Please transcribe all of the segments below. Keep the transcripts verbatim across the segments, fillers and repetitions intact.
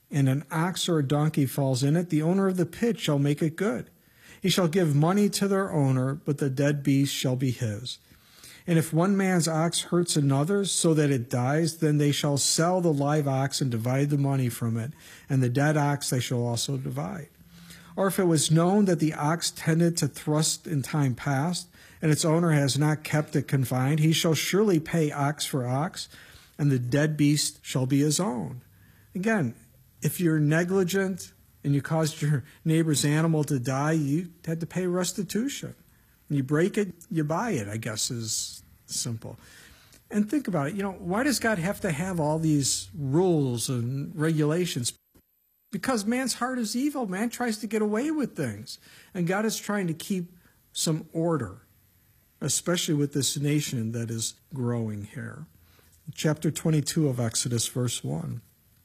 and an ox or a donkey falls in it, the owner of the pit shall make it good. He shall give money to their owner, but the dead beast shall be his. And if one man's ox hurts another's so that it dies, then they shall sell the live ox and divide the money from it, and the dead ox they shall also divide. Or if it was known that the ox tended to thrust in time past, and its owner has not kept it confined, he shall surely pay ox for ox, and the dead beast shall be his own. Again, if you're negligent and you caused your neighbor's animal to die, you had to pay restitution. You break it, you buy it, I guess is simple. And think about it, you know, why does God have to have all these rules and regulations? Because man's heart is evil. Man tries to get away with things. And God is trying to keep some order, especially with this nation that is growing here. Chapter twenty-two of Exodus, verse one.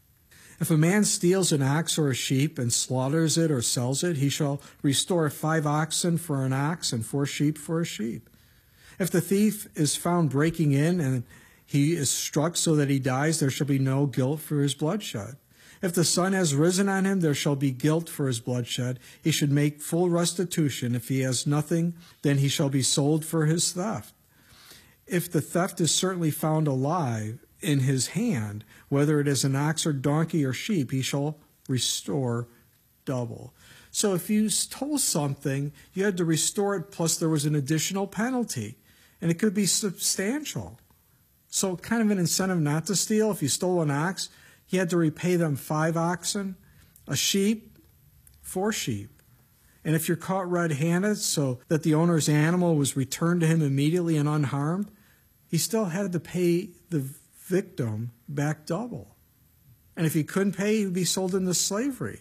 If a man steals an ox or a sheep and slaughters it or sells it, he shall restore five oxen for an ox and four sheep for a sheep. If the thief is found breaking in and he is struck so that he dies, there shall be no guilt for his bloodshed. If the sun has risen on him, there shall be guilt for his bloodshed. He should make full restitution. If he has nothing, then he shall be sold for his theft. If the theft is certainly found alive in his hand, whether it is an ox or donkey or sheep, he shall restore double. So if you stole something, you had to restore it, plus there was an additional penalty, and it could be substantial. So kind of an incentive not to steal. If you stole an ox, he had to repay them five oxen, a sheep, four sheep. And if you're caught red-handed so that the owner's animal was returned to him immediately and unharmed, he still had to pay the victim back double. And if he couldn't pay, he would be sold into slavery.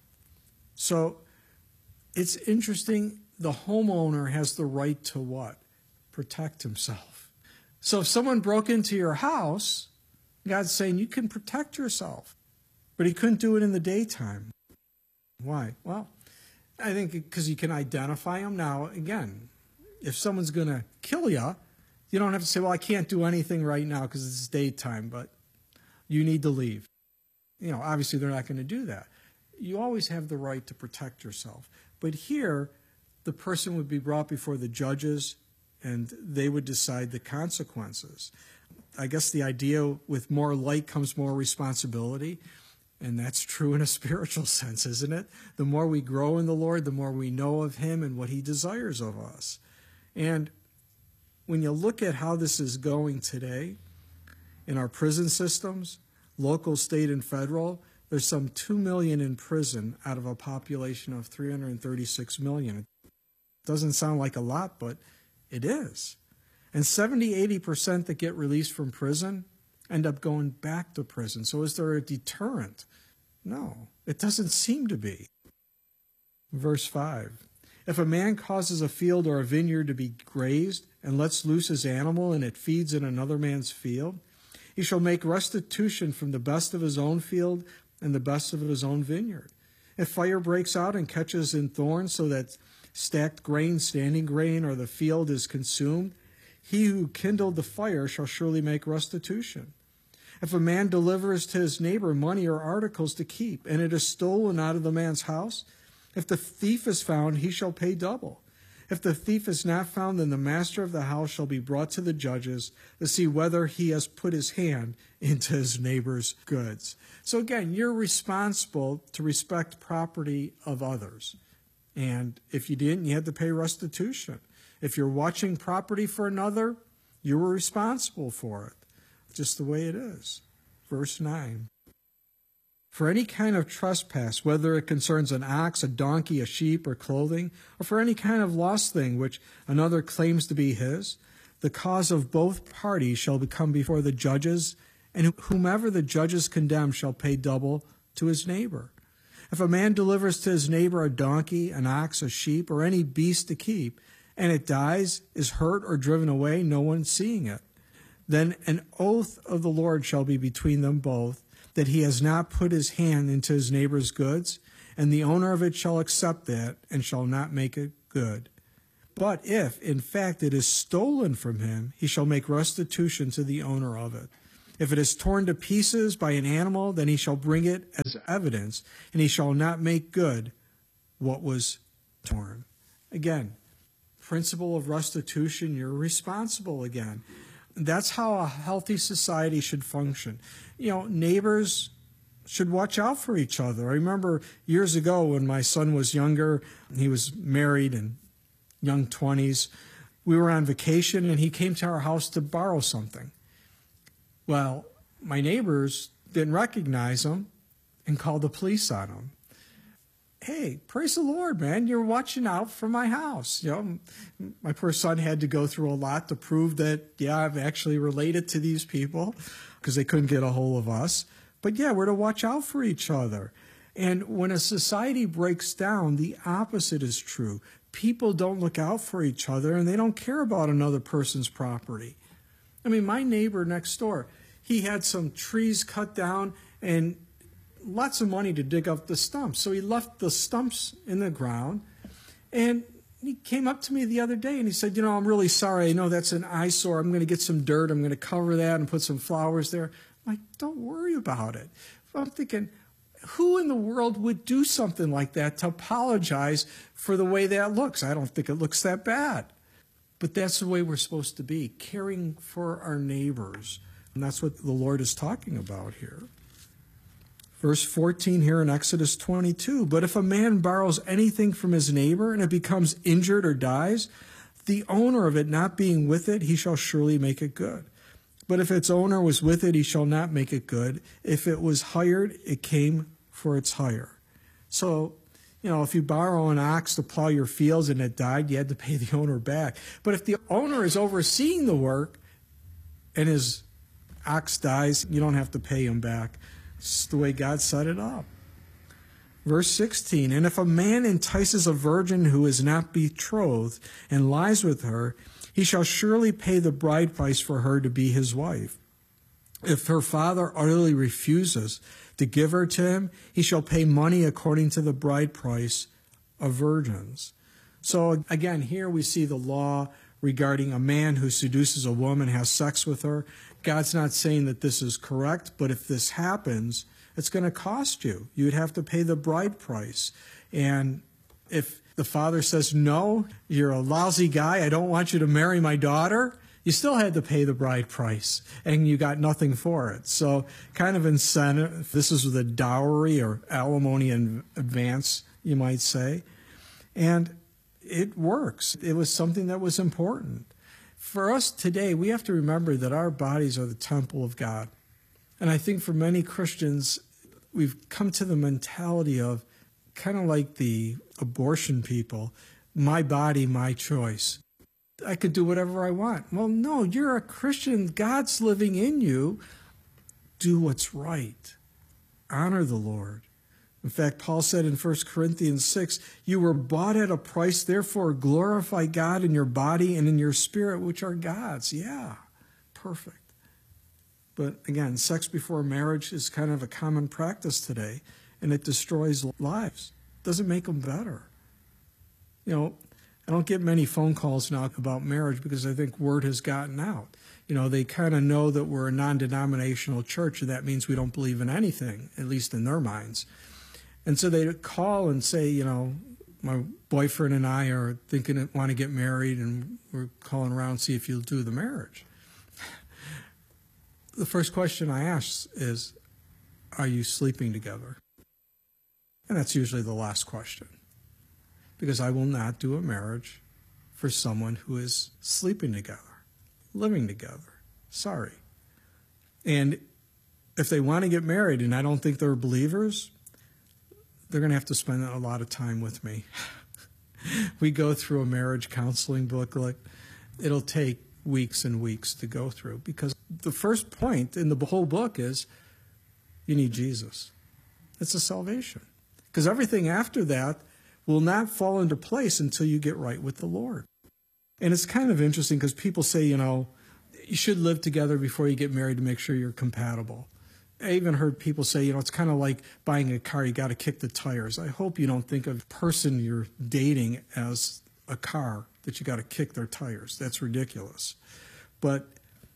So it's interesting, the homeowner has the right to what? Protect himself. So if someone broke into your house, God's saying you can protect yourself. But he couldn't do it in the daytime. Why? Well, I think because you can identify them. Now, again, if someone's going to kill you, you don't have to say, well, I can't do anything right now because it's daytime, but you need to leave. You know, obviously they're not going to do that. You always have the right to protect yourself. But here, the person would be brought before the judges, and they would decide the consequences. I guess the idea with more light comes more responsibility, and that's true in a spiritual sense, isn't it? The more we grow in the Lord, the more we know of him and what he desires of us. And when you look at how this is going today in our prison systems, local, state, and federal, there's some two million in prison out of a population of three hundred thirty-six million. It doesn't sound like a lot, but it is. And seventy, eighty percent that get released from prison end up going back to prison. So is there a deterrent? No, it doesn't seem to be. Verse five. If a man causes a field or a vineyard to be grazed and lets loose his animal and it feeds in another man's field, he shall make restitution from the best of his own field and the best of his own vineyard. If fire breaks out and catches in thorns so that stacked grain, standing grain, or the field is consumed, he who kindled the fire shall surely make restitution. If a man delivers to his neighbor money or articles to keep, and it is stolen out of the man's house, if the thief is found, he shall pay double. If the thief is not found, then the master of the house shall be brought to the judges to see whether he has put his hand into his neighbor's goods. So again, you're responsible to respect property of others. And if you didn't, you had to pay restitution. If you're watching property for another, you were responsible for it. Just the way it is. Verse nine. For any kind of trespass, whether it concerns an ox, a donkey, a sheep, or clothing, or for any kind of lost thing which another claims to be his, the cause of both parties shall come before the judges, and whomever the judges condemn shall pay double to his neighbor. If a man delivers to his neighbor a donkey, an ox, a sheep, or any beast to keep, and it dies, is hurt, or driven away, no one seeing it, then an oath of the Lord shall be between them both, that he has not put his hand into his neighbor's goods, and the owner of it shall accept that, and shall not make it good. But if, in fact, it is stolen from him, he shall make restitution to the owner of it. If it is torn to pieces by an animal, then he shall bring it as evidence, and he shall not make good what was torn. Again, principle of restitution, you're responsible again. That's how a healthy society should function. You know, neighbors should watch out for each other. I remember years ago when my son was younger, he was married and young twenties. We were on vacation and he came to our house to borrow something. Well, my neighbors didn't recognize him and called the police on him. Hey, praise the Lord, man. You're watching out for my house. You know, my poor son had to go through a lot to prove that, yeah, I'm actually related to these people because they couldn't get a hold of us. But yeah, we're to watch out for each other. And when a society breaks down, the opposite is true. People don't look out for each other and they don't care about another person's property. I mean, my neighbor next door, he had some trees cut down and lots of money to dig up the stumps. So he left the stumps in the ground. And he came up to me the other day and he said, you know, I'm really sorry. I know that's an eyesore. I'm going to get some dirt. I'm going to cover that and put some flowers there. I'm like, don't worry about it. I'm thinking, who in the world would do something like that to apologize for the way that looks? I don't think it looks that bad. But that's the way we're supposed to be, caring for our neighbors. And that's what the Lord is talking about here. Verse fourteen here in Exodus twenty-two, but if a man borrows anything from his neighbor and it becomes injured or dies, the owner of it not being with it, he shall surely make it good. But if its owner was with it, he shall not make it good. If it was hired, it came for its hire. So, you know, if you borrow an ox to plow your fields and it died, you had to pay the owner back. But if the owner is overseeing the work and his ox dies, you don't have to pay him back. It's the way God set it up. Verse sixteen, and if a man entices a virgin who is not betrothed and lies with her, he shall surely pay the bride price for her to be his wife. If her father utterly refuses to give her to him, he shall pay money according to the bride price of virgins. So again, here we see the law regarding a man who seduces a woman, has sex with her. God's not saying that this is correct, but if this happens, it's going to cost you. You would have to pay the bride price. And if the father says, no, you're a lousy guy, I don't want you to marry my daughter, you still had to pay the bride price, and you got nothing for it. So kind of incentive, this is the dowry or alimony in advance, you might say. And it works. It was something that was important. For us today, we have to remember that our bodies are the temple of God. And I think for many Christians, we've come to the mentality of kind of like the abortion people, my body, my choice. I could do whatever I want. Well, no, you're a Christian. God's living in you. Do what's right. Honor the Lord. In fact, Paul said in First Corinthians six, you were bought at a price, therefore glorify God in your body and in your spirit, which are God's. Yeah, perfect. But again, sex before marriage is kind of a common practice today, and it destroys lives. It doesn't make them better. You know, I don't get many phone calls now about marriage because I think word has gotten out. You know, they kind of know that we're a non-denominational church, and that means we don't believe in anything, at least in their minds. And so they call and say, you know, my boyfriend and I are thinking, want to get married, and we're calling around to see if you'll do the marriage. The first question I ask is, are you sleeping together? And that's usually the last question. Because I will not do a marriage for someone who is sleeping together, living together. Sorry. And if they want to get married and I don't think they're believers, they're going to have to spend a lot of time with me. We go through a marriage counseling booklet. It'll take weeks and weeks to go through because the first point in the whole book is you need Jesus. It's a salvation. Because everything after that will not fall into place until you get right with the Lord. And it's kind of interesting because people say, you know, you should live together before you get married to make sure you're compatible. I even heard people say, you know, it's kind of like buying a car, you got to kick the tires. I hope you don't think of the person you're dating as a car that you got to kick their tires. That's ridiculous. But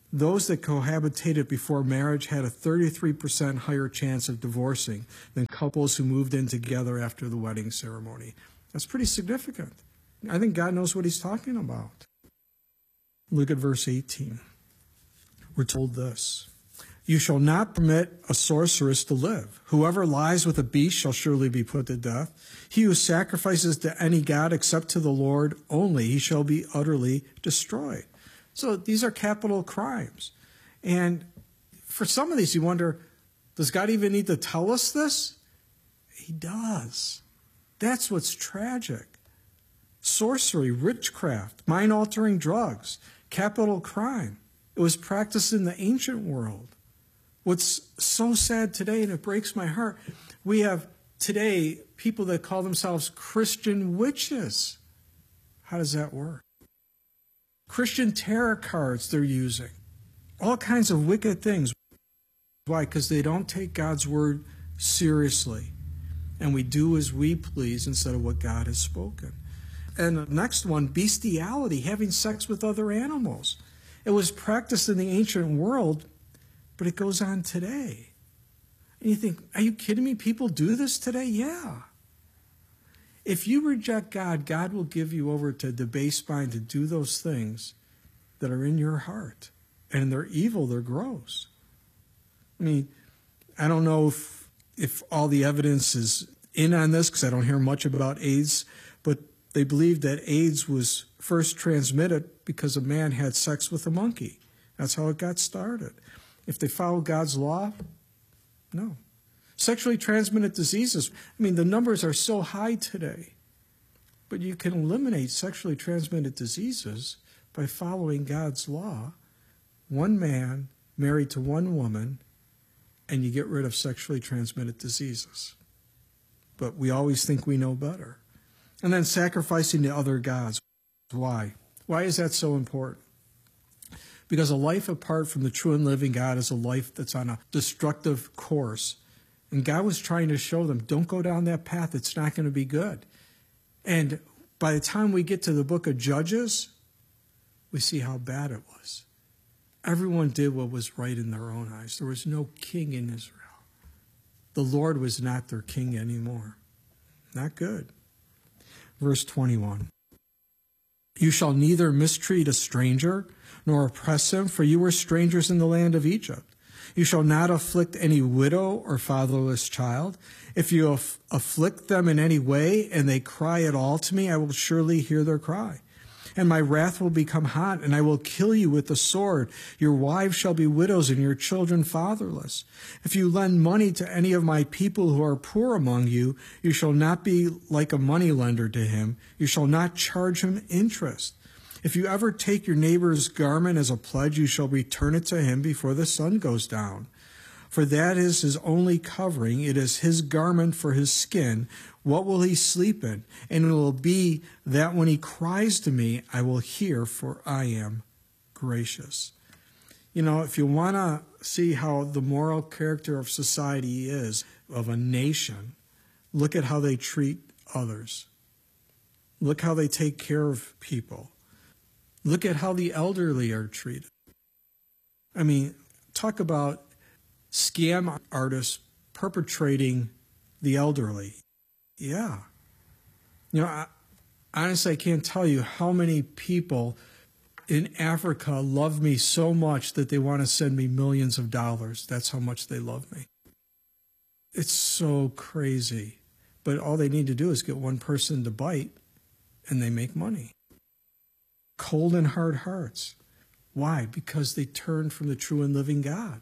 Those that cohabitated before marriage had a thirty-three percent higher chance of divorcing than couples who moved in together after the wedding ceremony. That's pretty significant. I think God knows what he's talking about. Look at verse eighteen. We're told this: "You shall not permit a sorceress to live. Whoever lies with a beast shall surely be put to death. He who sacrifices to any god except to the Lord only, he shall be utterly destroyed." So these are capital crimes. And for some of these, you wonder, does God even need to tell us this? He does. That's what's tragic. Sorcery, witchcraft, mind-altering drugs, capital crime. It was practiced in the ancient world. What's so sad today, and it breaks my heart, we have today people that call themselves Christian witches. How does that work? Christian tarot cards they're using. All kinds of wicked things. Why? Because they don't take God's word seriously. And we do as we please instead of what God has spoken. And the next one, bestiality, having sex with other animals. It was practiced in the ancient world, but it goes on today. And you think, are you kidding me? People do this today? Yeah. If you reject God, God will give you over to a debased mind to do those things that are in your heart. And they're evil, they're gross. I mean, I don't know if, if all the evidence is in on this, because I don't hear much about AIDS, but they believe that AIDS was first transmitted because a man had sex with a monkey. That's how it got started. If they follow God's law, no. Sexually transmitted diseases, I mean, the numbers are so high today. But you can eliminate sexually transmitted diseases by following God's law. One man married to one woman, and you get rid of sexually transmitted diseases. But we always think we know better. And then sacrificing to other gods. Why? Why is that so important? Because a life apart from the true and living God is a life that's on a destructive course. And God was trying to show them, don't go down that path. It's not going to be good. And by the time we get to the book of Judges, we see how bad it was. Everyone did what was right in their own eyes. There was no king in Israel. The Lord was not their king anymore. Not good. Verse twenty-one. You shall neither mistreat a stranger nor oppress him, for you were strangers in the land of Egypt. You shall not afflict any widow or fatherless child. If you aff- afflict them in any way, and they cry at all to me, I will surely hear their cry. And my wrath will become hot, and I will kill you with the sword. Your wives shall be widows, and your children fatherless. If you lend money to any of my people who are poor among you, you shall not be like a moneylender to him. You shall not charge him interest. If you ever take your neighbor's garment as a pledge, you shall return it to him before the sun goes down. For that is his only covering. It is his garment for his skin. What will he sleep in? And it will be that when he cries to me, I will hear, for I am gracious. You know, if you want to see how the moral character of society is, of a nation, look at how they treat others. Look how they take care of people. Look at how the elderly are treated. I mean, talk about scam artists perpetrating the elderly. Yeah. You know, I, honestly, I can't tell you how many people in Africa love me so much that they want to send me millions of dollars. That's how much they love me. It's so crazy. But all they need to do is get one person to bite, and they make money. Cold and hard hearts. Why? Because they turned from the true and living God.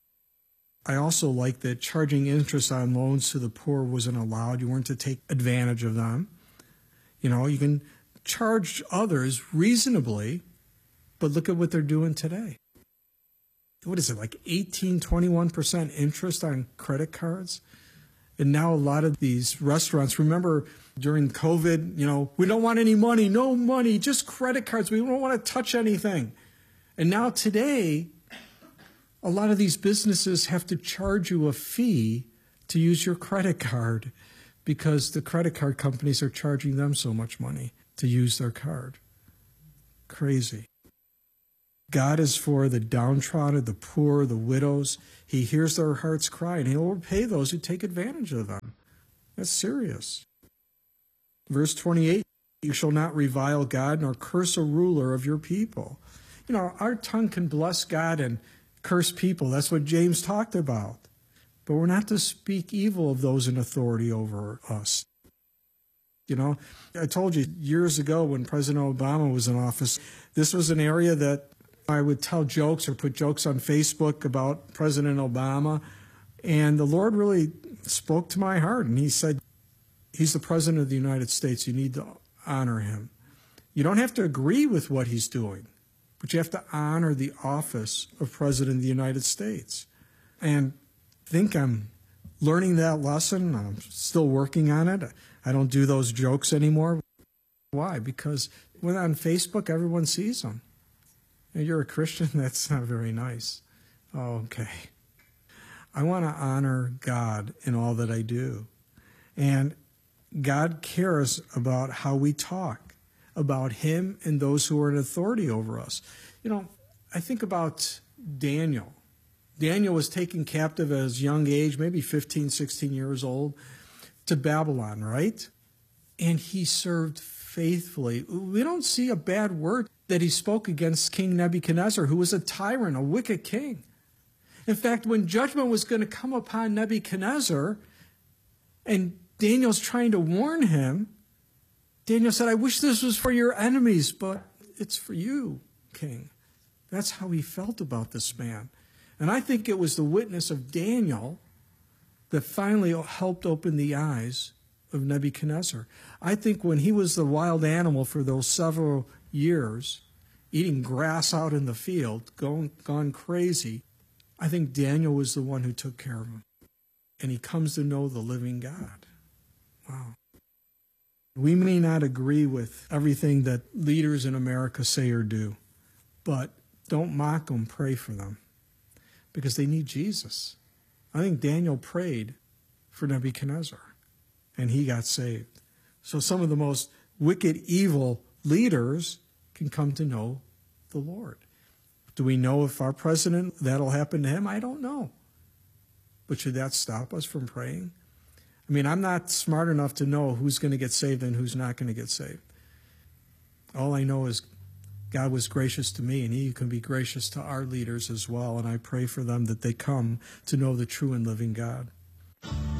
I also like that charging interest on loans to the poor wasn't allowed. You weren't to take advantage of them. You know, you can charge others reasonably, but look at what they're doing today. What is it, like eighteen, twenty-one percent interest on credit cards? And now a lot of these restaurants, remember during COVID, you know, we don't want any money, no money, just credit cards. We don't want to touch anything. And now today, a lot of these businesses have to charge you a fee to use your credit card because the credit card companies are charging them so much money to use their card. Crazy. God is for the downtrodden, the poor, the widows. He hears their hearts cry, and he'll repay those who take advantage of them. That's serious. Verse twenty-eight, you shall not revile God nor curse a ruler of your people. You know, our tongue can bless God and curse people. That's what James talked about. But we're not to speak evil of those in authority over us. You know, I told you years ago when President Obama was in office, this was an area that I would tell jokes or put jokes on Facebook about President Obama. And the Lord really spoke to my heart. And he said, he's the President of the United States. You need to honor him. You don't have to agree with what he's doing, but you have to honor the office of President of the United States. And I think I'm learning that lesson. I'm still working on it. I don't do those jokes anymore. Why? Because when on Facebook, everyone sees them. And you're a Christian? That's not very nice. Oh, okay. I want to honor God in all that I do. And God cares about how we talk, about him and those who are in authority over us. You know, I think about Daniel. Daniel was taken captive at his young age, maybe fifteen, sixteen years old, to Babylon, right? And he served faithfully. We don't see a bad word that he spoke against King Nebuchadnezzar, who was a tyrant, a wicked king. In fact, when judgment was going to come upon Nebuchadnezzar, and Daniel's trying to warn him, Daniel said, I wish this was for your enemies, but it's for you, king. That's how he felt about this man. And I think it was the witness of Daniel that finally helped open the eyes of Nebuchadnezzar. I think when he was the wild animal for those several years, eating grass out in the field, going, gone crazy, I think Daniel was the one who took care of him. And he comes to know the living God. Wow. We may not agree with everything that leaders in America say or do, but don't mock them, pray for them, because they need Jesus. I think Daniel prayed for Nebuchadnezzar, and he got saved. So some of the most wicked, evil leaders can come to know the Lord. Do we know if our president, that'll happen to him? I don't know. But should that stop us from praying? I mean, I'm not smart enough to know who's going to get saved and who's not going to get saved. All I know is God was gracious to me, and he can be gracious to our leaders as well. And I pray for them that they come to know the true and living God.